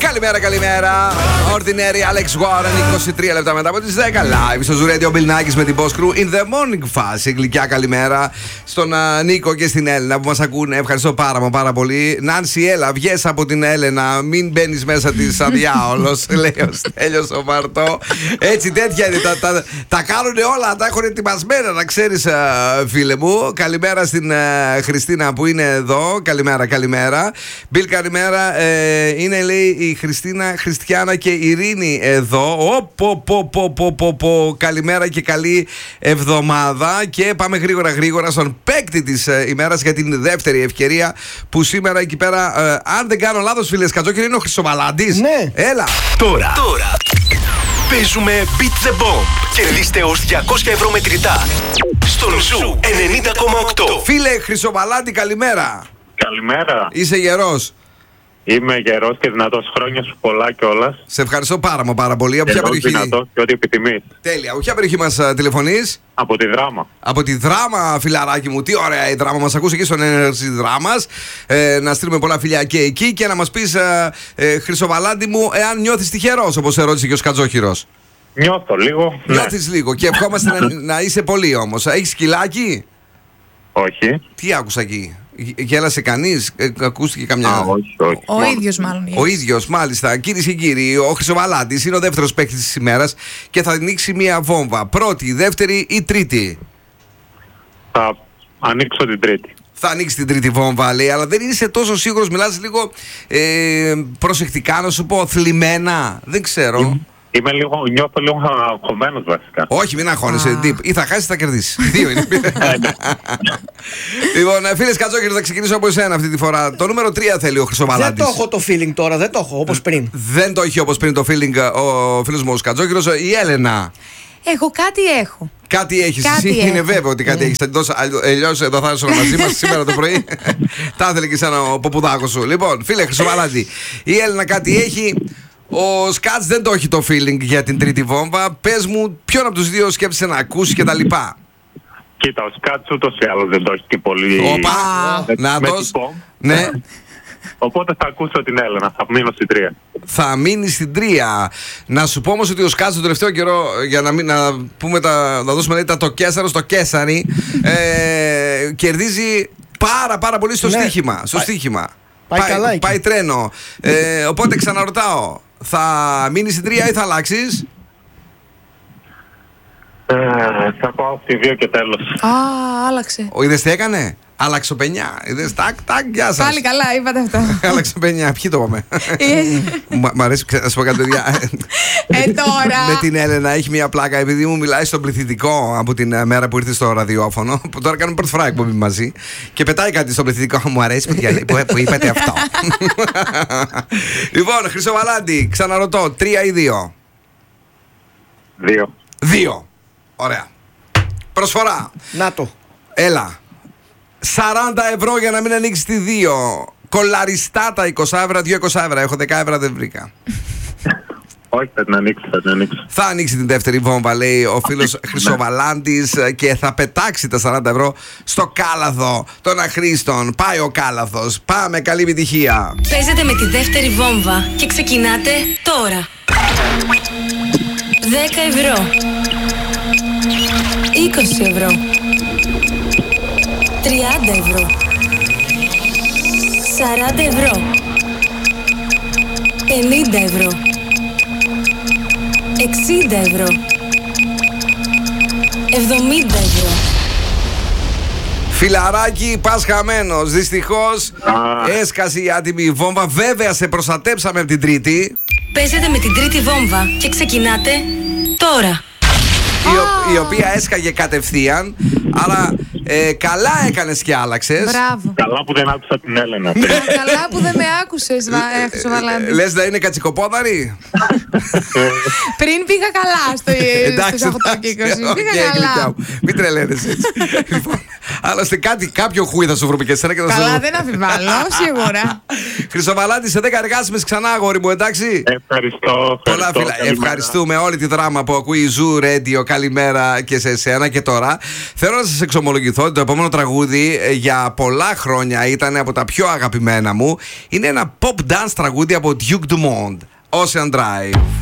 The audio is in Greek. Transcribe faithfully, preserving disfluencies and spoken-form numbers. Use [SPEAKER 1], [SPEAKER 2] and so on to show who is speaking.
[SPEAKER 1] Καλημέρα, καλημέρα. Ordinary Alex Warren, είκοσι τρία λεπτά μετά από τις δέκα. Live στο Zoo Radio Bill Nackis με την Boss Crew in the morning fast. Γλυκιά καλημέρα στον uh, Νίκο και στην Έλληνα που μας ακούνε. Ευχαριστώ πάρα μα πάρα πολύ. Νάνση, έλα, βγες από την Έλενα. Μην μπαίνεις μέσα της σαν διάολος. Λέει ο Στέλιος ο Μαρτώ. Έτσι, τέτοια είναι. Τα, τα, τα κάνουν όλα, τα έχουν ετοιμασμένα, να ξέρεις, uh, φίλε μου. Καλημέρα στην uh, Χριστίνα που είναι εδώ. Καλημέρα, καλημέρα. Bill, καλημέρα. Ε, είναι, λέει, η Χριστίνα, Χριστιάνα και η Ειρήνη εδώ. Οπο, πο, πο, πο, πο, πο. Καλημέρα και καλή εβδομάδα. Και πάμε γρήγορα γρήγορα στον παίκτη της ε, ημέρας για την δεύτερη ευκαιρία που σήμερα εκεί πέρα, ε, αν δεν κάνω λάθος, φίλε Κατζόκερ, είναι ο Χρυσοβαλάντης.
[SPEAKER 2] Ναι.
[SPEAKER 1] Έλα.
[SPEAKER 3] Τώρα, τώρα παίζουμε Beat the Bomb. Κερδίστε ως διακόσια ευρώ μετρητά στον Ζου ενενήντα κόμμα οκτώ.
[SPEAKER 1] Φίλε Χρυσοβαλάντη, καλημέρα.
[SPEAKER 4] Καλημέρα.
[SPEAKER 1] Είσαι γερός?
[SPEAKER 4] Είμαι γερός και δυνατός. Χρόνια σου πολλά κιόλας.
[SPEAKER 1] Σε ευχαριστώ πάρα μα πάρα πολύ. Από ποια
[SPEAKER 4] Γερός,
[SPEAKER 1] περιοχή?
[SPEAKER 4] δυνατός και ό,τι επιθυμείς.
[SPEAKER 1] Τέλεια. Από ποια περιοχή μας uh, τηλεφωνείς?
[SPEAKER 4] Από τη Δράμα.
[SPEAKER 1] Από τη Δράμα, φιλαράκι μου. Τι ωραία η Δράμα. Μας ακούσει εκεί στον Energy Δράμας. Ε, να στείλουμε πολλά φιλιά και εκεί και να μας πεις, ε, ε, Χρυσοβαλάντη μου, εάν νιώθεις τυχερός, όπως ερώτησε και ο Σκατζόχυρος.
[SPEAKER 4] Νιώθω λίγο.
[SPEAKER 1] Νιώθεις ναι. λίγο και ευχόμαστε να, να είσαι πολύ όμως. Έχεις σκυλάκι?
[SPEAKER 4] Όχι.
[SPEAKER 1] Τι άκουσα εκεί? Γέλασε κανείς? Ε, ακούστηκε καμιά?
[SPEAKER 4] Α, όχι, όχι.
[SPEAKER 5] Ο
[SPEAKER 4] Μόνο.
[SPEAKER 5] ίδιος μάλλον.
[SPEAKER 1] Ο ίδιος, μάλιστα. Κυρίες και κύριοι, ο Χρυσοβαλάντης είναι ο δεύτερος παίκτης της ημέρας και θα ανοίξει μία βόμβα. Πρώτη, δεύτερη ή τρίτη?
[SPEAKER 4] Θα ανοίξω την τρίτη.
[SPEAKER 1] Θα ανοίξει την τρίτη βόμβα, λέει, αλλά δεν είσαι τόσο σίγουρος. Μιλάς λίγο ε, προσεκτικά, να σου πω, θλιμμένα. Δεν ξέρω.
[SPEAKER 4] Είμαι, είμαι λίγο, νιώθω λίγο αγχωμένος βασικά.
[SPEAKER 1] Όχι, μην αγχώνεσαι. Ah. Ή θα χάσεις ή θα κερδίσεις. Δύο είναι. Λοιπόν, φίλες Κατζόκερ, θα ξεκινήσω από εσένα αυτή τη φορά. Το νούμερο τρία θέλει ο Χρυσοβαλάντης.
[SPEAKER 2] Δεν το έχω το feeling τώρα, δεν το έχω όπως πριν.
[SPEAKER 1] Δεν το έχει όπως πριν το feeling ο φίλος μου ο Κατζόκερος. Η Έλενα.
[SPEAKER 5] Εγώ κάτι έχω.
[SPEAKER 1] Κάτι έχεις.
[SPEAKER 5] Κάτι
[SPEAKER 1] Εσύ είναι
[SPEAKER 5] έχω.
[SPEAKER 1] βέβαιο ότι κάτι έχεις. Αλλιώς εδώ θα ήσουν μαζί μας σήμερα το πρωί. Τα ήθελε και σαν ο ποπουδάκος σου. Λοιπόν, φίλε Χρυσοβαλάντη, η Έλενα κάτι έχει. Ο Σκάτς δεν το έχει το feeling για την τρίτη βόμβα. Πες μου, ποιον από τους δύο σκέφτεσαι να ακούσει και τα λοιπά?
[SPEAKER 4] Κοίτα, ο Σκάτς ούτως ή άλλως δεν το έχει και πολύ.
[SPEAKER 1] Όπα,
[SPEAKER 4] με,
[SPEAKER 1] νάτος.
[SPEAKER 4] με
[SPEAKER 1] Ναι.
[SPEAKER 4] Οπότε θα ακούσω την Έλενα, θα μείνω στην τρία.
[SPEAKER 1] Θα μείνει στην τρία. Να σου πω όμως ότι ο Σκάτς τον τελευταίο καιρό, για να, μην, να, πούμε τα, να δώσουμε λέει, τα το Κέσαρο στο Κέσαρι, ε, κερδίζει πάρα πάρα πολύ στο
[SPEAKER 2] Ναι.
[SPEAKER 1] στοίχημα. Στο
[SPEAKER 2] Πάει,
[SPEAKER 1] στοίχημα.
[SPEAKER 2] πάει, πάει καλά εκεί.
[SPEAKER 1] Πάει τρένο. Ε, οπότε ξαναρωτάω, θα μείνει στην τρία ή θα αλλάξεις?
[SPEAKER 4] Ε, θα πάω στη δύο και τέλος.
[SPEAKER 5] Α, άλλαξε.
[SPEAKER 1] Ο είδες τι έκανε? Άλλαξε πενιά. Είδες, τάκ, τάκ, γεια σας.
[SPEAKER 5] Πάλι καλά, είπατε αυτό.
[SPEAKER 1] Άλλαξε πενιά. Ποιοι το είπαμε? Μ' μ' αρέσει, να σου πω κάτι, παιδιά.
[SPEAKER 5] Ε, τώρα.
[SPEAKER 1] Με την Έλενα έχει μια πλάκα, επειδή μου μιλάει στον πληθυντικό από την ε, μέρα που ήρθε στο ραδιόφωνο. Που τώρα κάνουμε πρώτη φορά εκπομπή μαζί. Και πετάει κάτι στον πληθυντικό. Μου αρέσει που, που, που είπατε αυτό. Λοιπόν, Χρυσοβαλάντη, ξαναρωτώ, τρία ή δύο?
[SPEAKER 4] Δύο.
[SPEAKER 1] Δύο. Ωραία. Προσφορά.
[SPEAKER 2] Να το.
[SPEAKER 1] Έλα. σαράντα ευρώ για να μην ανοίξει τη δύο. Κολαριστά τα είκοσι ευρώ, δύο είκοσι ευρώ. Έχω δέκα ευρώ, δεν βρήκα.
[SPEAKER 4] Όχι, θα την ανοίξω, θα την ανοίξω.
[SPEAKER 1] Θα ανοίξει την δεύτερη βόμβα, λέει ο φίλος Χρυσοβαλάντης, και θα πετάξει τα σαράντα ευρώ στο κάλαθο των αχρήστων. Πάει ο κάλαθος. Πάμε, καλή επιτυχία.
[SPEAKER 6] Παίζετε με τη δεύτερη βόμβα και ξεκινάτε τώρα. δέκα ευρώ. είκοσι ευρώ. τριάντα ευρώ. σαράντα ευρώ. πενήντα ευρώ. εξήντα ευρώ. εβδομήντα ευρώ.
[SPEAKER 1] Φιλαράκι, πας χαμένος. Δυστυχώς
[SPEAKER 4] Α.
[SPEAKER 1] έσκασε η άτιμη βόμβα. Βέβαια, σε προστατέψαμε από την τρίτη.
[SPEAKER 6] Παίζετε με την τρίτη βόμβα και ξεκινάτε τώρα.
[SPEAKER 1] Η, ο- η οποία έσκαγε κατευθείαν. Άρα ε, καλά έκανες και άλλαξες.
[SPEAKER 5] Μπράβο.
[SPEAKER 4] Καλά που δεν άκουσα την Έλενα.
[SPEAKER 5] Καλά που δεν με άκουσες, Βα- ε, Χρυσοβαλάντη.
[SPEAKER 1] Λες να είναι κατσικοπόδαρη?
[SPEAKER 5] Πριν πήγα καλά στο, στο Σαββατοκύριακο.
[SPEAKER 1] εντάξει, οκ,
[SPEAKER 5] Πήγα
[SPEAKER 1] γλυκιά
[SPEAKER 5] καλά.
[SPEAKER 1] μου. Μην τρελαίνεσαι έτσι. Λοιπόν, Άλλωστε κάτι, κάποιο χούι θα σου βρούμε και εσένα και θα
[SPEAKER 5] Καλά,
[SPEAKER 1] σου...
[SPEAKER 5] δεν αμφιβάλλω, σίγουρα.
[SPEAKER 1] Χρυσοβαλάντη, σε δέκα εργάσιμες ξανά, αγόρι μου, εντάξει.
[SPEAKER 4] Ευχαριστώ.
[SPEAKER 1] Πολλά
[SPEAKER 4] ευχαριστώ,
[SPEAKER 1] φιλά.
[SPEAKER 4] καλημέρα.
[SPEAKER 1] Ευχαριστούμε όλη τη δράμα που ακούει η Zoo Radio. Καλημέρα και σε εσένα και τώρα. Θέλω να σας εξομολογηθώ ότι το επόμενο τραγούδι ε, για πολλά χρόνια ήταν από τα πιο αγαπημένα μου. Είναι ένα pop dance τραγούδι από Duke Dumont, Ocean Drive.